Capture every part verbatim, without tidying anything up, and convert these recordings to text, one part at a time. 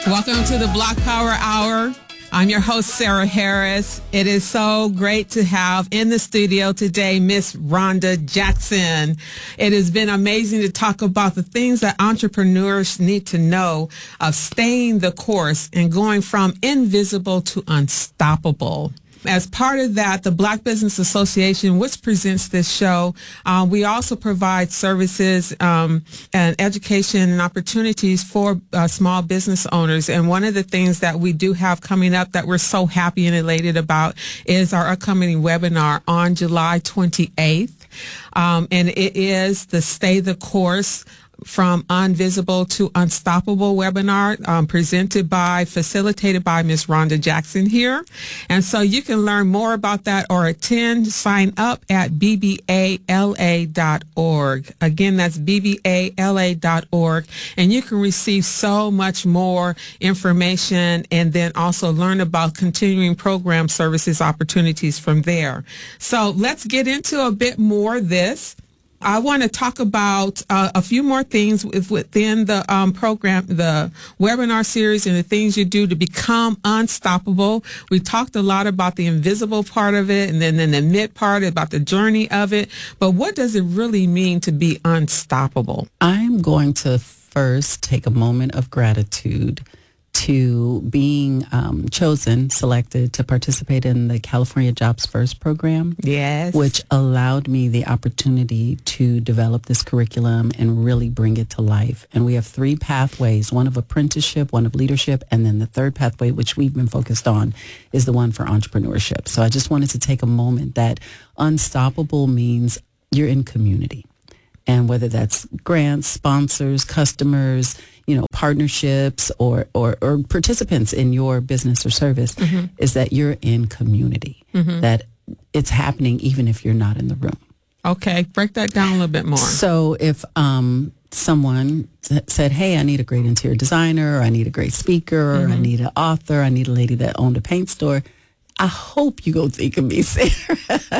Welcome to the Block Power Hour. I'm your host, Sarah Harris. It is so great to have in the studio today Miss Rhonda Jackson. It has been amazing to talk about the things that entrepreneurs need to know of staying the course and going from invisible to unstoppable. As part of that, the Black Business Association, which presents this show, uh, we also provide services um, and education and opportunities for uh, small business owners. And one of the things that we do have coming up that we're so happy and elated about is our upcoming webinar on July twenty-eighth. Um, and it is the Stay the Course from Invisible to Unstoppable webinar, um, presented by, facilitated by Miss Rhonda Jackson here. And so you can learn more about that or attend, sign up at b b a l a dot org. Again, that's b b a l a dot org. And you can receive so much more information and then also learn about continuing program services opportunities from there. So let's get into a bit more of this. I want to talk about uh, a few more things within the um, program, the webinar series, and the things you do to become unstoppable. We talked a lot about the invisible part of it, and then, then the mid part about the journey of it. But what does it really mean to be unstoppable? I'm going to first take a moment of gratitude to being um, chosen, selected to participate in the California Jobs First program. Yes. Which allowed me the opportunity to develop this curriculum and really bring it to life. And we have three pathways, one of apprenticeship, one of leadership, and then the third pathway, which we've been focused on, is the one for entrepreneurship. So I just wanted to take a moment that unstoppable means you're in community. And whether that's grants, sponsors, customers, you know, partnerships or, or, or participants in your business or service, mm-hmm. is that you're in community, mm-hmm. that it's happening even if you're not in the room. Okay. Break that down a little bit more. So if um, someone said, hey, I need a great interior designer, or I need a great speaker, mm-hmm. or I need an author, I need a lady that owned a paint store, I hope you go think of me, Sarah.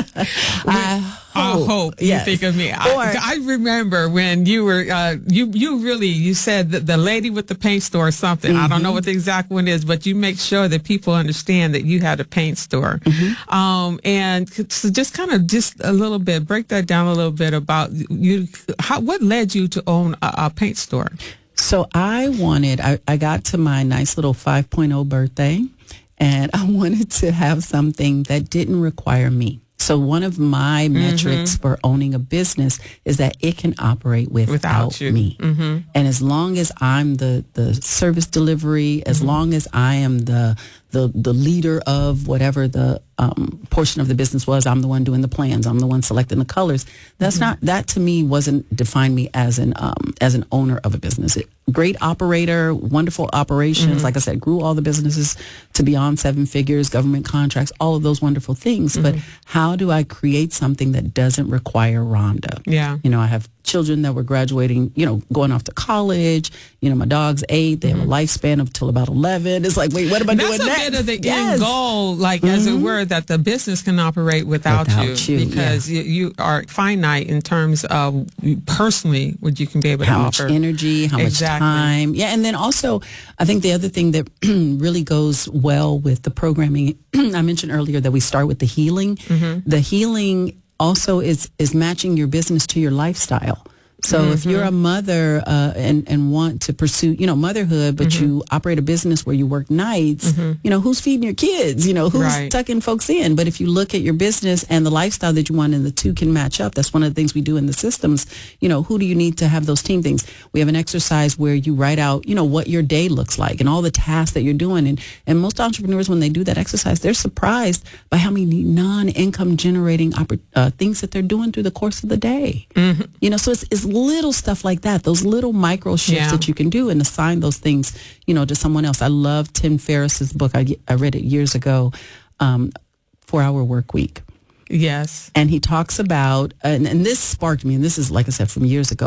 I hope. I hope you yes. think of me. I, or, I remember when you were, uh, you you really, you said that the lady with the paint store or something. Mm-hmm. I don't know what the exact one is, but you make sure that people understand that you had a paint store. Mm-hmm. Um, and so just kind of just a little bit, break that down a little bit about you. How, what led you to own a, a paint store? So I wanted, I, I got to my nice little five point oh birthday. And I wanted to have something that didn't require me. So one of my mm-hmm. metrics for owning a business is that it can operate without, without me. Mm-hmm. And as long as I'm the, the service delivery, as mm-hmm. long as I am the the the leader of whatever the um, portion of the business was, I'm the one doing the plans, I'm the one selecting the colors. That's mm-hmm. not, that to me wasn't define me as an um, as an owner of a business. It, great operator, wonderful operations. Mm-hmm. Like I said, grew all the businesses to beyond seven figures, government contracts, all of those wonderful things. Mm-hmm. But how do I create something that doesn't require Rhonda? Yeah. You know, I have children that were graduating, you know, going off to college. You know, my dog's eight. They mm-hmm. have a lifespan of till about eleven. It's like, wait, what am I That's doing next? That's a bit of the yes. end goal, like mm-hmm. as it were, that the business can operate without, without you, you because yeah. you, you are finite in terms of personally what you can be able how to much offer. energy, how exactly. much time. Yeah, and then also, I think the other thing that really goes well with the programming, I mentioned earlier that we start with the healing. Mm-hmm. The healing also is is matching your business to your lifestyle. So mm-hmm. if you're a mother uh, and and want to pursue, you know, motherhood, but mm-hmm. you operate a business where you work nights, mm-hmm. you know, who's feeding your kids? You know, who's right. tucking folks in? But if you look at your business and the lifestyle that you want and the two can match up, that's one of the things we do in the systems. You know, who do you need to have those team things? We have an exercise where you write out, you know, what your day looks like and all the tasks that you're doing. And, and most entrepreneurs, when they do that exercise, they're surprised by how many non-income generating oppor- uh, things that they're doing through the course of the day. Mm-hmm. You know, so it's, it's little stuff like that, those little micro shifts yeah. that you can do and assign those things, you know, to someone else. I love Tim Ferriss's book. I, I read it years ago, um, Four Hour Work Week. Yes. And he talks about, and, and this sparked me, and this is, like I said, from years ago.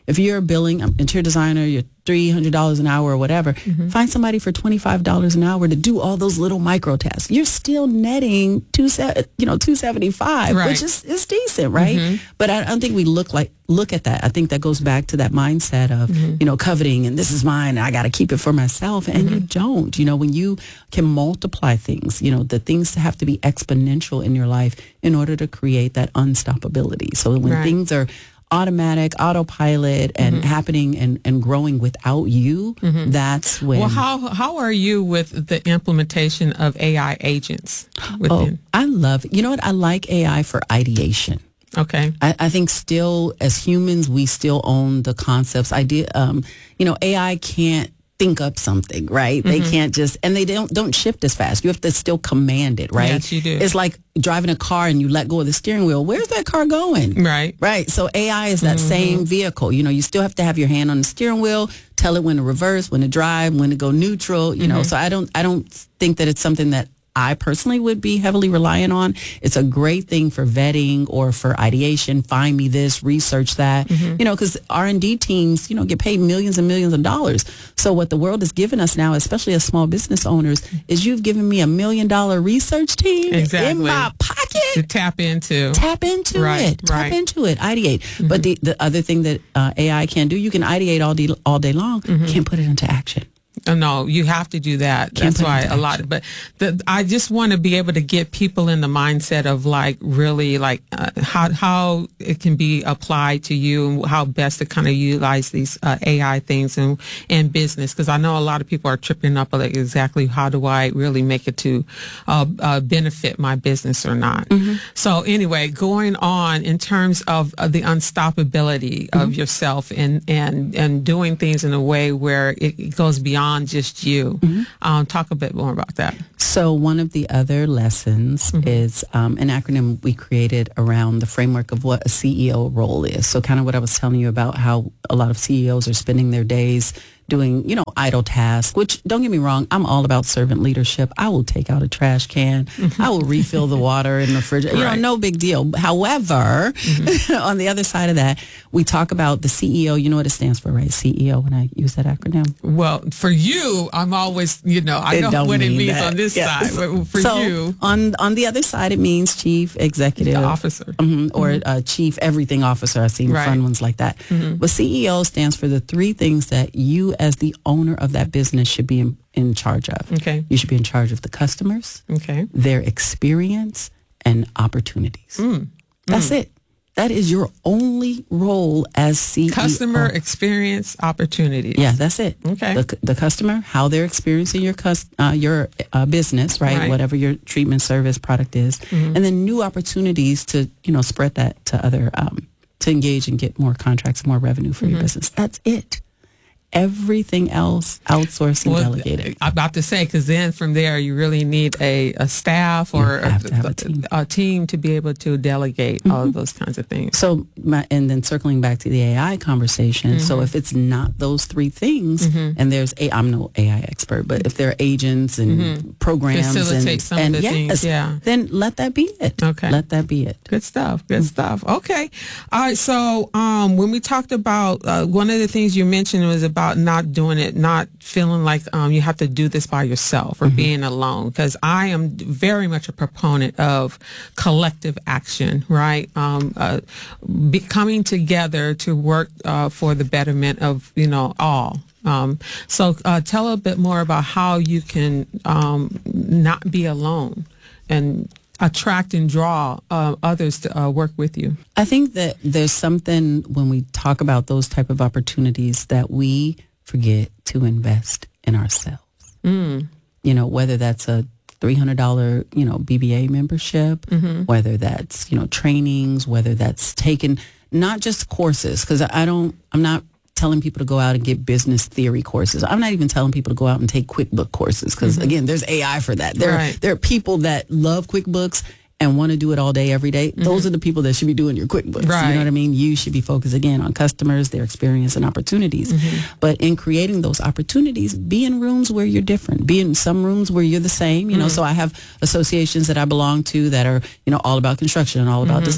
If you're a billing um, interior designer, you're three hundred dollars an hour or whatever, mm-hmm. find somebody for twenty-five dollars an hour to do all those little micro tasks. You're still netting two, you know, two seventy-five, right. which is, is decent, right? Mm-hmm. But I don't think we look like look at that. I think that goes back to that mindset of, mm-hmm. you know, coveting and this is mine and I got to keep it for myself. And mm-hmm. you don't. You know, when you can multiply things, you know, the things have to be exponential in your life in order to create that unstoppability. So when right. things are automatic, autopilot, and mm-hmm. happening and, and growing without you, mm-hmm. that's when... Well, how how are you with the implementation of A I agents within? Oh, I love it. You know what? I like A I for ideation. Okay. I, I think still, as humans, we still own the concepts. Idea, um, you know, A I can't think up something, right? Mm-hmm. They can't just, and they don't don't shift as fast. You have to still command it, right? Yes, you do. It's like driving a car and you let go of the steering wheel. Where's that car going? Right. Right. So A I is that mm-hmm. same vehicle. You know, you still have to have your hand on the steering wheel, tell it when to reverse, when to drive, when to go neutral, you mm-hmm. know. So I don't I don't think that it's something that I personally would be heavily reliant on. It's a great thing for vetting or for ideation. Find me this, research that, mm-hmm. you know, because R and D teams, you know, get paid millions and millions of dollars. So what the world has given us now, especially as small business owners, is you've given me a million dollar research team exactly. in my pocket to tap into. Tap into right, it. Tap right. into it. Ideate. Mm-hmm. But the, the other thing that uh, A I can do, you can ideate all day, all day long. Mm-hmm. You can't put it into action. No, you have to do that. Can't That's why a lot. But the, I just want to be able to get people in the mindset of like really like uh, how how it can be applied to you and how best to kind of utilize these uh, A I things in in business. Because I know a lot of people are tripping up like exactly how do I really make it to uh, uh, benefit my business or not. Mm-hmm. So anyway, going on in terms of uh, the unstoppability mm-hmm. of yourself and and and doing things in a way where it, it goes beyond just you. Mm-hmm. Um, talk a bit more about that. So one of the other lessons mm-hmm. is um, an acronym we created around the framework of what a C E O role is. So kind of what I was telling you about how a lot of C E Os are spending their days doing, you know, idle tasks, which don't get me wrong, I'm all about servant leadership. I will take out a trash can. Mm-hmm. I will refill the water in the refrigerator. Right. You know, no big deal. However, mm-hmm. on the other side of that, we talk about the C E O. You know what it stands for, right? C E O, when I use that acronym. Well, for you, I'm always, you know, I it know what it means that. on this yes. side. For so you. On, on the other side, it means chief executive the officer. Mm-hmm, or mm-hmm. uh, chief everything officer. I've seen right. fun ones like that. Mm-hmm. But C E O stands for the three things that you as the owner of that business should be in, in charge of. Okay. You should be in charge of the customers, okay. their experience, and opportunities. Mm. That's mm. it. That is your only role as C E O. Customer experience opportunities. Yeah, that's it. Okay. The, the customer, how they're experiencing your cus- uh, your uh, business, right? right? Whatever your treatment, service, product is, mm-hmm. and then new opportunities to you know spread that to other um, to engage and get more contracts, more revenue for mm-hmm. your business. That's it. Everything else, outsource and well, delegate. I'm about to say, because then from there you really need a, a staff or a, a, team. a team to be able to delegate mm-hmm. all of those kinds of things. So, my, and then circling back to the A I conversation. Mm-hmm. So, if it's not those three things, mm-hmm. and there's a, I'm no A I expert, but if there are agents and mm-hmm. programs facilitate and, some and of the yes, things, yeah, then let that be it. Okay, let that be it. Good stuff. Good mm-hmm. stuff. Okay, all right. So, um, when we talked about uh, one of the things you mentioned was about about not doing it, not feeling like um, you have to do this by yourself or mm-hmm. being alone. Because I am very much a proponent of collective action, right? Um, uh, be coming together to work uh, for the betterment of, you know, all. Um, so uh, tell a bit more about how you can um, not be alone and attract and draw uh, others to uh, work with you. I think that there's something when we talk about those type of opportunities that we forget to invest in ourselves. Mm. You know, whether that's a three hundred dollars, you know, B B A membership, mm-hmm. whether that's, you know, trainings, whether that's taking not just courses, because I don't, I'm not telling people to go out and get business theory courses. I'm not even telling people to go out and take QuickBooks courses because, mm-hmm. again, there's A I for that. There, right. there are people that love QuickBooks and want to do it all day, every day. Mm-hmm. Those are the people that should be doing your QuickBooks. Right. You know what I mean? You should be focused, again, on customers, their experience, and opportunities. Mm-hmm. But in creating those opportunities, be in rooms where you're different. Be in some rooms where you're the same. You mm-hmm. know, so I have associations that I belong to that are, you know, all about construction and all about mm-hmm. designs.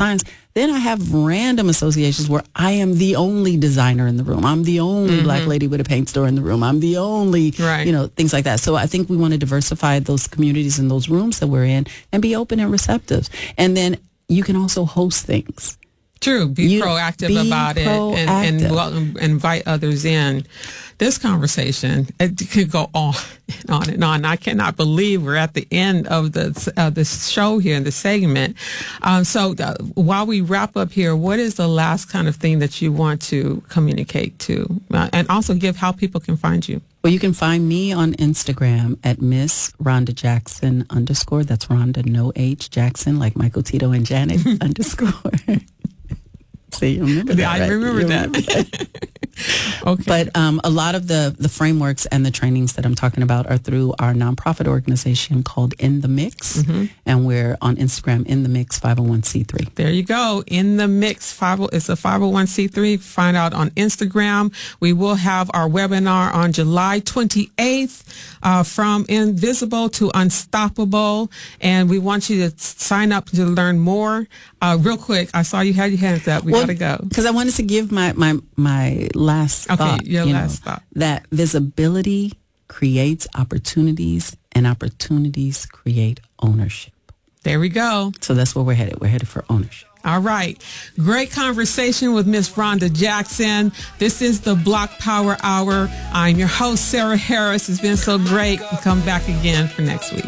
Then I have random associations where I am the only designer in the room. I'm the only mm-hmm. black lady with a paint store in the room. I'm the only, right. you know, things like that. So I think we want to diversify those communities and those rooms that we're in and be open and receptive. And then you can also host things. True. Be you, proactive be about proactive. it and, and well, invite others in. This conversation, it could go on and on and on. I cannot believe we're at the end of the uh, the show here in the segment. Um, so uh, while we wrap up here, what is the last kind of thing that you want to communicate to uh, and also give how people can find you? Well, you can find me on Instagram at Miss Rhonda Jackson underscore. That's Rhonda, no H, Jackson, like Michael Tito and Janet underscore. See, you remember that, I right? remember you that. Remember that. Okay. But um, a lot of the, the frameworks and the trainings that I'm talking about are through our nonprofit organization called In the Mix. Mm-hmm. And we're on Instagram, In the Mix five oh one c three. There you go. In the Mix. It's a five oh one c three. Find out on Instagram. We will have our webinar on July twenty-eighth uh, from Invisible to Unstoppable. And we want you to sign up to learn more. Uh, real quick, I saw you had your hands up. We well, got to go. Because I wanted to give my, my, my last okay, thought. Your you last know, thought. That visibility creates opportunities and opportunities create ownership. There we go. So that's where we're headed. We're headed for ownership. All right. Great conversation with Miss Rhonda Jackson. This is the Block Power Hour. I'm your host, Sarah Harris. It's been so great. We'll come back again for next week.